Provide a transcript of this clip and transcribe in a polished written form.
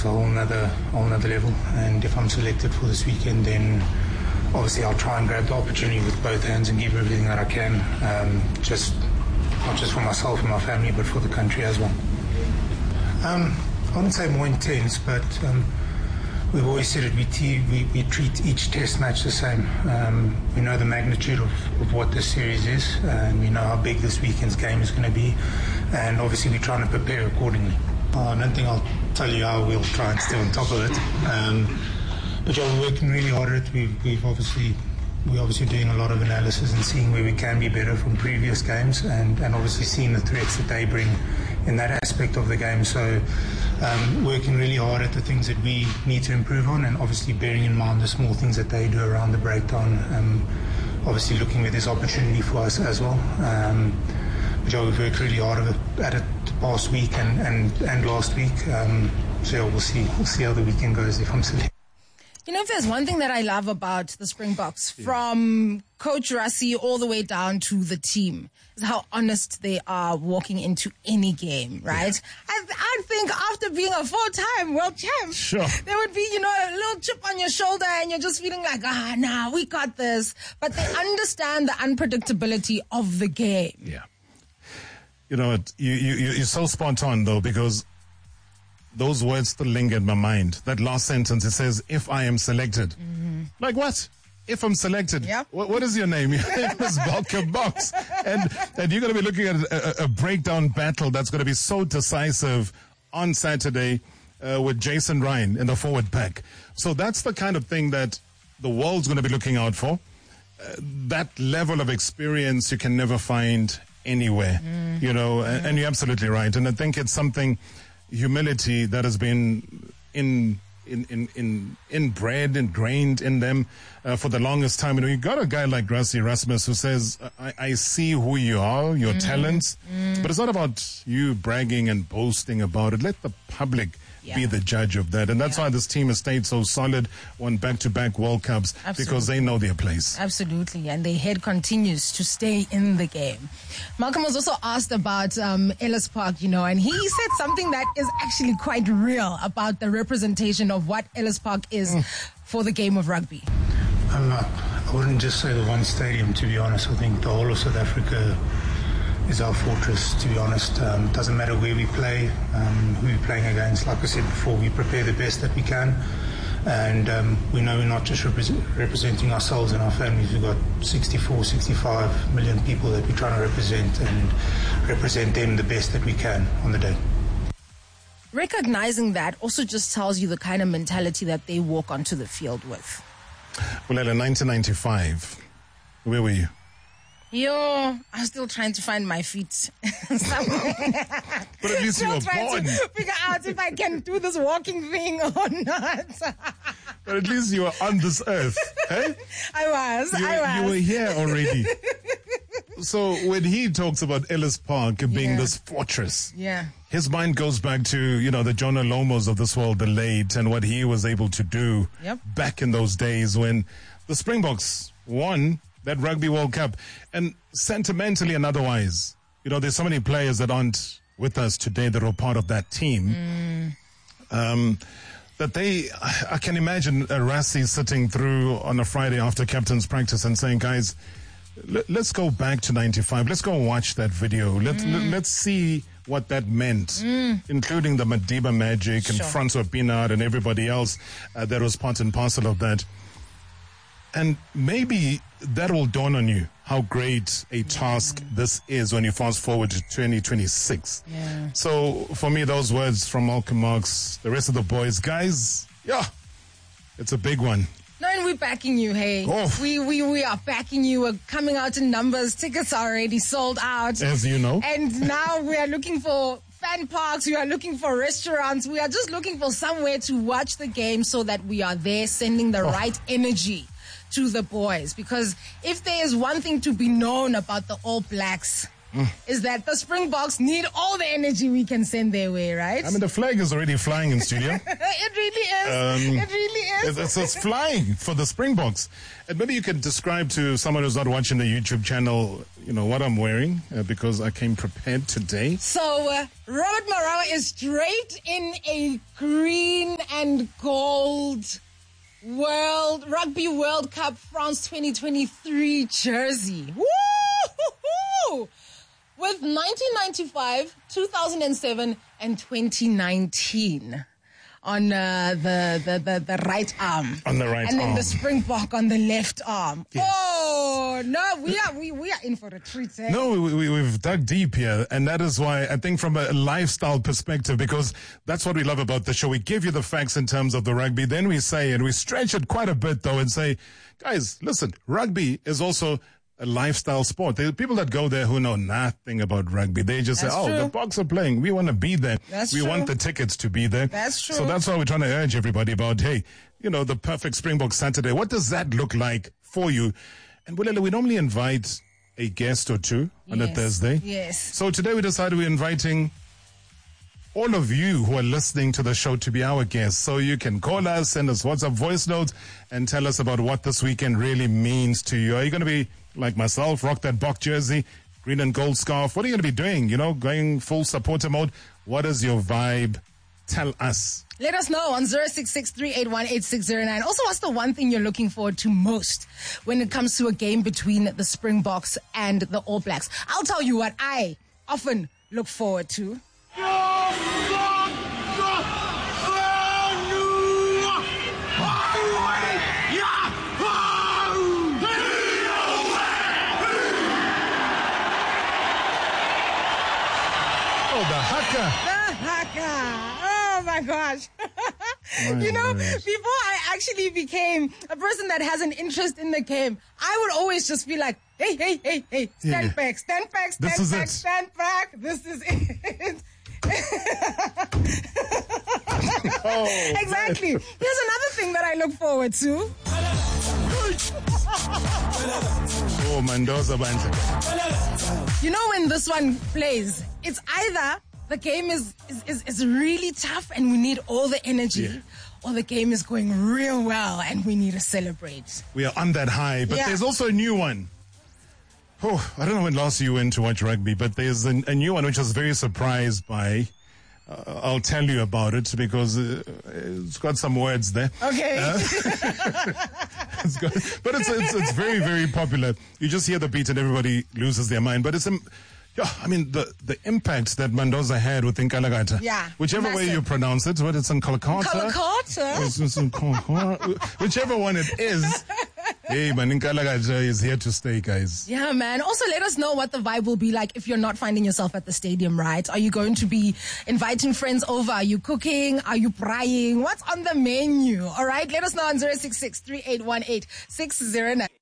a whole nother level. And if I'm selected for this weekend, then obviously I'll try and grab the opportunity with both hands and give everything that I can, not just for myself and my family, but for the country as well. I wouldn't say more intense, but we've always said it, we treat each test match the same. We know the magnitude of what this series is, and we know how big this weekend's game is going to be, and obviously we're trying to prepare accordingly. I don't think I'll tell you how we'll try and stay on top of it. But yeah, we're working really hard at it. We're obviously doing a lot of analysis and seeing where we can be better from previous games, and obviously seeing the threats that they bring in that aspect of the game. So working really hard at the things that we need to improve on, and obviously bearing in mind the small things that they do around the breakdown. Obviously looking at this opportunity for us as well. But yeah, we've worked really hard at it the past week and last week. So yeah, we'll see how the weekend goes if I'm selected. You know, if there's one thing that I love about the Springboks, from Coach Rassie all the way down to the team, is how honest they are walking into any game, right? Yeah. I think after being a 4-time world champ, there would be, a little chip on your shoulder and you're just feeling like, we got this. But they understand the unpredictability of the game. Yeah. You know what? You're so spot on, though, because those words still linger in my mind. That last sentence, it says, if I am selected. Mm-hmm. Like what? If I'm selected? Yep. What is your name? Your name is Volker Boks. And you're going to be looking at a breakdown battle that's going to be so decisive on Saturday with Jason Ryan in the forward pack. So that's the kind of thing that the world's going to be looking out for. That level of experience you can never find anywhere, and you're absolutely right. And I think it's something, humility that has been ingrained in them for the longest time. You got a guy like Rassie Erasmus who says, I see who you are, your talents, but it's not about you bragging and boasting about it. Let the public be the judge of that. And that's why this team has stayed so solid, won back-to-back World Cups, because they know their place. Absolutely, and their head continues to stay in the game. Malcolm was also asked about Ellis Park, and he said something that is actually quite real about the representation of what Ellis Park is for the game of rugby. I wouldn't just say the one stadium, to be honest. I think the whole of South Africa is our fortress, to be honest. Doesn't matter where we play, who we're playing against. Like I said before, we prepare the best that we can. And we know we're not just representing ourselves and our families. We've got 65 million people that we're trying to represent, and represent them the best that we can on the day. Recognizing that also just tells you the kind of mentality that they walk onto the field with. Well, in 1995, where were you? I'm still trying to find my feet. But at least you were born. To figure out if I can do this walking thing or not. But at least you were on this earth. Hey? I was. You were here already. So when he talks about Ellis Park being this fortress, his mind goes back to, the Jonah Lomos of this world, the late, and what he was able to do back in those days when the Springboks won that Rugby World Cup. And sentimentally and otherwise, there's so many players that aren't with us today that were part of that team. That I can imagine Rassie sitting through on a Friday after captain's practice and saying, guys, let's go back to 95. Let's go watch that video. Let's see what that meant, including the Madiba Magic and Francois Pienaar and everybody else that was part and parcel of that. And maybe that will dawn on you how great a task this is when you fast forward to 2026. Yeah. So for me, those words from Malcolm Marx, the rest of the boys, guys, it's a big one. No, and we're backing you, hey. Oh. We are backing you. We're coming out in numbers. Tickets are already sold out. As you know. And now we are looking for fan parks. We are looking for restaurants. We are just looking for somewhere to watch the game so that we are there sending the right energy to the boys. Because if there is one thing to be known about the All Blacks, is that the Springboks need all the energy we can send their way, right? I mean, the flag is already flying in studio. It really is. It really is. It's flying for the Springboks. And maybe you could describe to someone who's not watching the YouTube channel, what I'm wearing, because I came prepared today. So, Robert Marawa is draped in a green and gold Rugby World Cup France 2023 jersey. Woo-hoo-hoo! With 1995, 2007, and 2019 on the right arm. On the right arm. And then the Springbok on the left arm. Yes. Oh, no, we are in for a treat. Eh? No, we've dug deep here. And that is why I think from a lifestyle perspective, because that's what we love about the show. We give you the facts in terms of the rugby. Then we say, and we stretch it quite a bit though, and say, guys, listen, rugby is also a lifestyle sport. There are people that go there who know nothing about rugby. They just say, true. The Boks are playing. We want to be there. That's we true. want the tickets to be there. That's true. So that's why we're trying to urge everybody about, hey, the perfect Springbok Saturday. What does that look like for you? And Bulele, we normally invite a guest or two on a Thursday. Yes. So today we decided we're inviting all of you who are listening to the show to be our guests. So you can call us, send us WhatsApp voice notes, and tell us about what this weekend really means to you. Are you going to be like myself, rock that Bok jersey, green and gold scarf? What are you going to be doing? Going full supporter mode? What is your vibe? Tell us. Let us know on 066-381-8609. Also, what's the one thing you're looking forward to most when it comes to a game between the Springboks and the All Blacks? I'll tell you what I often look forward to. The haka. Oh my gosh. Before I actually became a person that has an interest in the game, I would always just be like, hey, stand back. This is it. Exactly. Man. Here's another thing that I look forward to. Oh, Mendoza Banja. When this one plays, it's either the game is really tough and we need all the energy, or the game is going real well and we need to celebrate. We are on that high, but there's also a new one. Oh, I don't know when last you went to watch rugby, but there's a new one which I was very surprised by. I'll tell you about it because it's got some words there. Okay. But it's very, very popular. You just hear the beat and everybody loses their mind. But it's the impact that Mendoza had with Nkalakatha. Yeah. Whichever way you pronounce it, whether it's Nkalakatha. Whichever one it is. Hey, man, Nkalakatha is here to stay, guys. Yeah, man. Also, let us know what the vibe will be like if you're not finding yourself at the stadium, right? Are you going to be inviting friends over? Are you cooking? Are you braaiing? What's on the menu? All right, let us know on 066-381-8609.